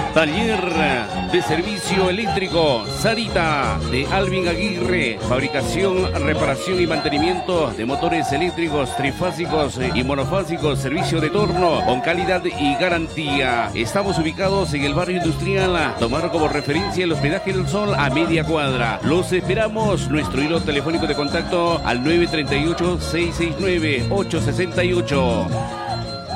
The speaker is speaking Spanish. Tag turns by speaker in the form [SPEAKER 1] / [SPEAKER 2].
[SPEAKER 1] Taller de servicio eléctrico Sarita de Alvin Aguirre. Fabricación, reparación y mantenimiento de motores eléctricos trifásicos y monofásicos. Servicio de torno con calidad y garantía. Estamos ubicados en el barrio industrial. Tomar como referencia el hospedaje del Sol a media cuadra. Los esperamos. Nuestro hilo telefónico de contacto al 938-669-868.